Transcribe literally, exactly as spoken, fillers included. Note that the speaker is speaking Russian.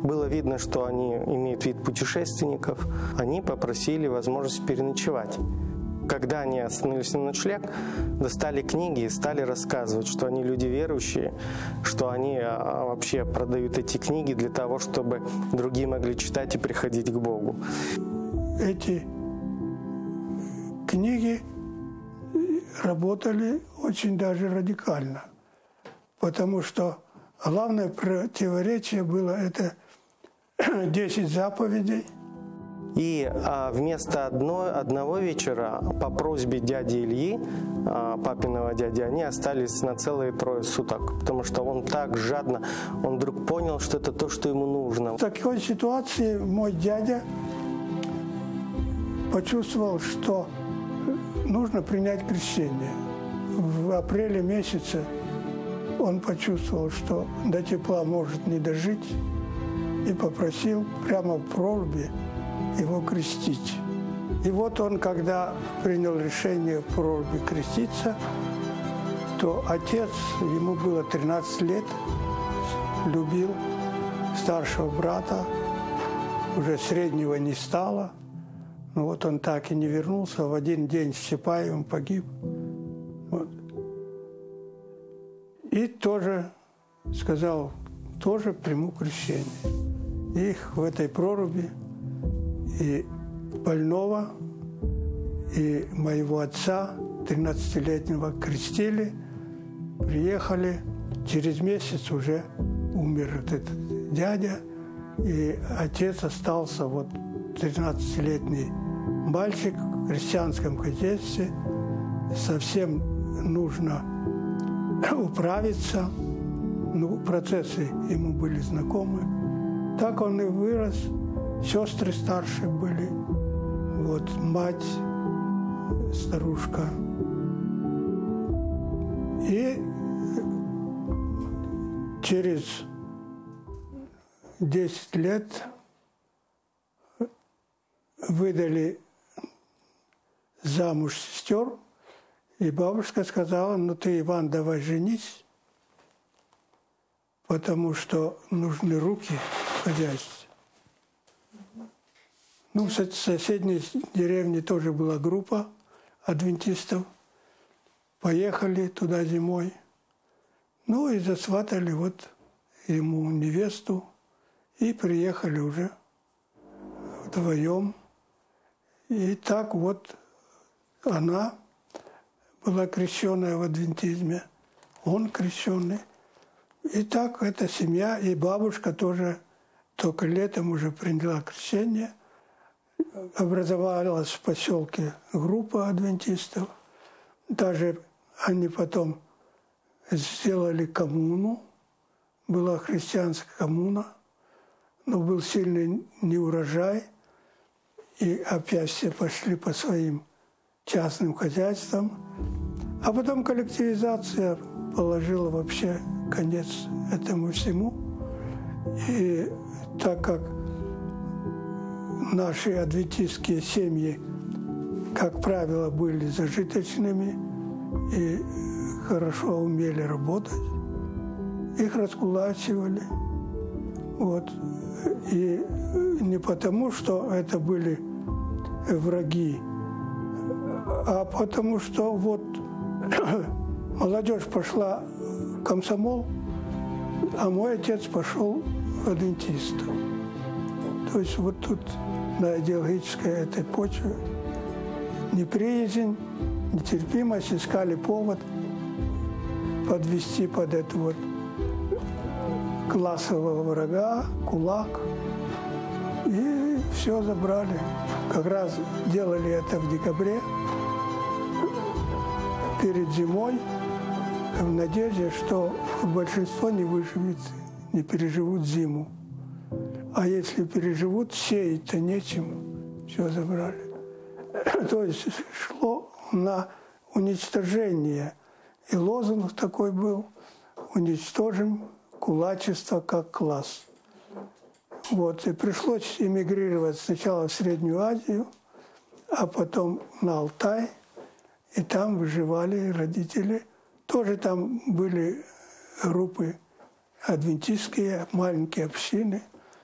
было видно, что они имеют вид путешественников. Они попросили возможность переночевать. Когда они остановились на ночлег, достали книги и стали рассказывать, что они люди верующие, что они вообще продают эти книги для того, чтобы другие могли читать и приходить к Богу. Эти книги работали очень даже радикально, потому что главное противоречие было это десять заповедей. И а, вместо одной, одного вечера по просьбе дяди Ильи, а, папиного дяди, они остались на целые трое суток, потому что он так жадно, он вдруг понял, что это то, что ему нужно. В такой ситуации мой дядя почувствовал, что нужно принять крещение. В апреле месяце он почувствовал, что до тепла может не дожить, и попросил прямо в проруби его крестить. И вот он, когда принял решение в проруби креститься, то отец, ему было тринадцать лет, любил старшего брата, уже среднего не стало. Но вот он так и не вернулся, в один день с Чапаевым погиб. Вот. И тоже сказал, тоже приму крещение. Их в этой проруби и больного, и моего отца, тринадцатилетнего, крестили, приехали. Через месяц уже умер этот дядя, и отец остался, вот тринадцатилетний мальчик в крестьянском хозяйстве. Совсем нужно управиться. Ну, процессы ему были знакомы. Так он и вырос. Сестры старшие были, вот мать, старушка. И через десять лет выдали замуж сестер, и бабушка сказала, ну ты, Иван, давай женись, потому что нужны руки в хозяйстве. Ну, в соседней деревне тоже была группа адвентистов. Поехали туда зимой. Ну и засватали вот ему невесту. И приехали уже вдвоем. И так вот она была крещенная в адвентизме, он крещенный. И так эта семья, и бабушка тоже только летом уже приняла крещение. Образовалась в поселке группа адвентистов. Даже они потом сделали коммуну. Была христианская коммуна, но был сильный неурожай. И опять все пошли по своим частным хозяйствам. А потом коллективизация положила вообще конец этому всему. И так как наши адвентистские семьи, как правило, были зажиточными и хорошо умели работать, их раскулачивали. Вот. И не потому, что это были враги, а потому что вот молодежь пошла в комсомол, а мой отец пошел в адвентистов. То есть вот тут на идеологической этой почве неприязнь, нетерпимость, искали повод подвести под это вот классового врага, кулак. И все забрали. Как раз делали это в декабре, перед зимой, в надежде, что большинство не выживет, не переживут зиму. А если переживут, сеять-то нечем, все забрали. То есть шло на уничтожение. И лозунг такой был: уничтожим кулачество как класс. Вот. И пришлось эмигрировать сначала в Среднюю Азию, а потом на Алтай. И там выживали родители. Тоже там были группы адвентистские, маленькие общины.